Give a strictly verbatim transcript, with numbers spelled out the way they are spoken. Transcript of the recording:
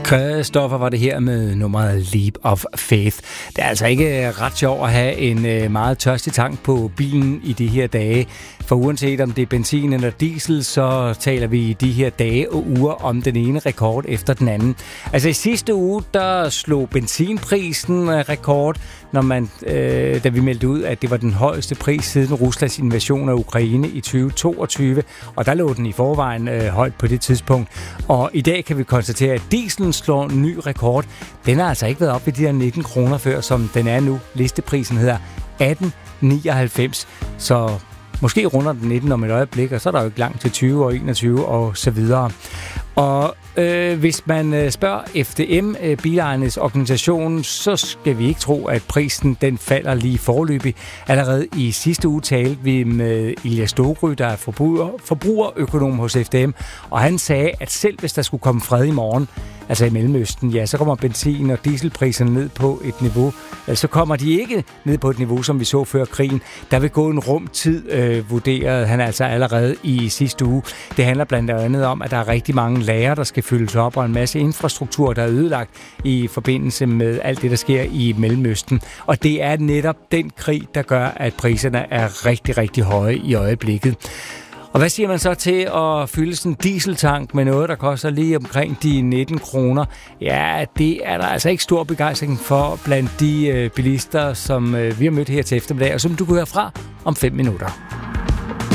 Christoffer var det her med nummeret Leap of Faith. Det er altså ikke ret sjovt at have en meget tørstig tank på bilen i de her dage. For uanset om det er benzin eller diesel, så taler vi i de her dage og uger om den ene rekord efter den anden. Altså i sidste uge, der slog benzinprisen rekord, når man, øh, da vi meldte ud, at det var den højeste pris siden Ruslands invasion af Ukraine i tyve toogtyve. Og der lå den i forvejen øh, højt på det tidspunkt. Og i dag kan vi konstatere, at dieselen slår en ny rekord. Den har altså ikke været op ved de her nitten kroner før, som den er nu. Listeprisen hedder atten nioghalvfems. Så måske runder den nitten om et øjeblik, og så er der jo ikke langt til tyve og enogtyve og så videre. Og øh, hvis man øh, spørger F D M, øh, bilejernes organisation, så skal vi ikke tro, at prisen den falder lige foreløbig. Allerede i sidste uge talte vi med Ilja Stogry, der er forbruger, forbrugerøkonom hos F D M, og han sagde, at selv hvis der skulle komme fred i morgen, altså i Mellemøsten, ja, så kommer benzin- og dieselpriserne ned på et niveau. Så kommer de ikke ned på et niveau, som vi så før krigen. Der vil gå en rum tid, øh, vurderede han altså allerede i sidste uge. Det handler blandt andet om, at der er rigtig mange lager, der skal fyldes op, og en masse infrastruktur, der er ødelagt i forbindelse med alt det, der sker i Mellemøsten. Og det er netop den krig, der gør, at priserne er rigtig, rigtig høje i øjeblikket. Og hvad siger man så til at fylde sådan en dieseltank med noget, der koster lige omkring de nitten kroner? Ja, det er der altså ikke stor begejstring for blandt de øh, bilister, som øh, vi har mødt her til eftermiddag, og som du kan høre fra om fem minutter.